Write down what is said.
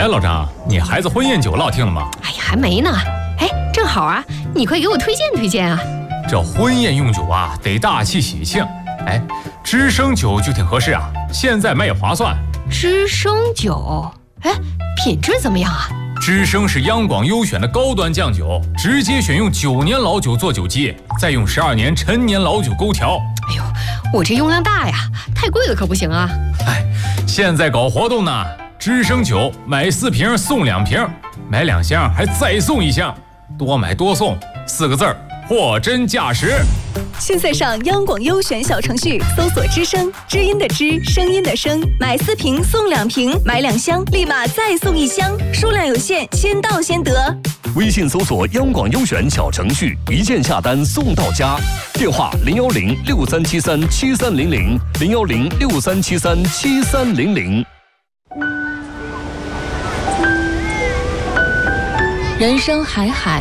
哎，老张，你孩子婚宴酒落听了吗？ 哎呀，还没呢。哎，正好啊，你快给我推荐推荐啊。 这婚宴用酒啊，得大气喜庆。哎，知生酒就挺合适啊，现在卖也划算。 知生酒，哎，品质怎么样啊？ 知生是央广优选的高端酱酒，直接选用9年老酒做酒基，再用12年陈年老酒勾调。 哎呦，我这用量大呀，太贵了可不行啊。 哎，现在搞活动呢，知生酒买4瓶送2瓶，买2箱还再送1箱，多买多送，4个字儿，货真价实。 现在上央广优选小程序搜索知声，知音的知，声音的声，买4瓶送2瓶，买2箱立马再送1箱，数量有限，先到先得。 微信搜索央广优选小程序，一键下单送到家。电话010-6373-7300，010-6373-7300。 人生海海，